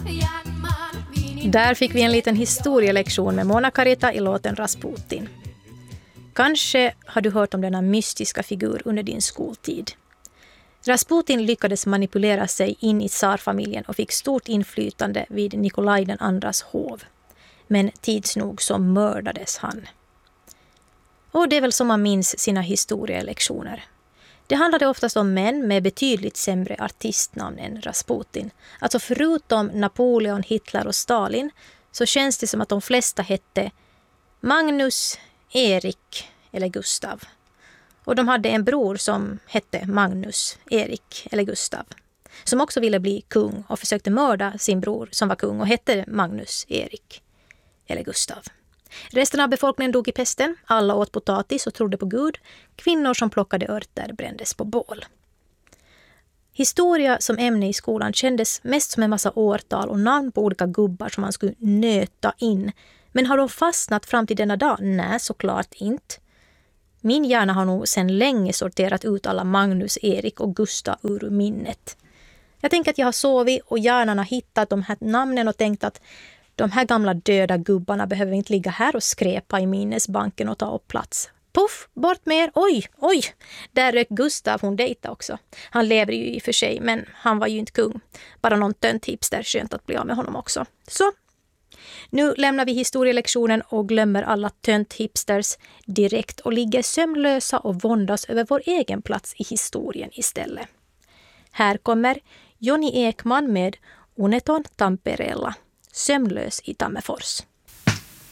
Där fick vi en liten historielektion med Mona Karita i låten Rasputin. Kanske har du hört om denna mystiska figur under din skoltid. Rasputin lyckades manipulera sig in i tsarfamiljen och fick stort inflytande vid Nikolaj den andras hov. Men tids nog så mördades han. Och det är väl som man minns sina historielektioner. Det handlade oftast om män med betydligt sämre artistnamn än Rasputin. Alltså förutom Napoleon, Hitler och Stalin så känns det som att de flesta hette Magnus, Erik eller Gustav. Och de hade en bror som hette Magnus, Erik eller Gustav. Som också ville bli kung och försökte mörda sin bror som var kung och hette Magnus, Erik eller Gustav. Resten av befolkningen dog i pesten, alla åt potatis och trodde på Gud. Kvinnor som plockade örter brändes på bål. Historia som ämne i skolan kändes mest som en massa årtal och namn på olika gubbar som man skulle nöta in. Men har de fastnat fram till denna dag? Nej, såklart inte. Min hjärna har nog sedan länge sorterat ut alla Magnus, Erik och Gustav ur minnet. Jag tänker att jag har sovit och hjärnan har hittat de här namnen och tänkt att de här gamla döda gubbarna behöver inte ligga här och skräpa i minnesbanken och ta upp plats. Puff, bort med er. Oj, där rök Gustav, hon dejta också. Han lever ju i och för sig, men han var ju inte kung. Bara någon tönttips där, skönt att bli av med honom också. Så, nu lämnar vi historielektionen och glömmer alla tönthipsters direkt och ligger sömnlösa och våndas över vår egen plats i historien istället. Här kommer Joni Ekman med Uneton Tampereella, sömnlös i Tammerfors.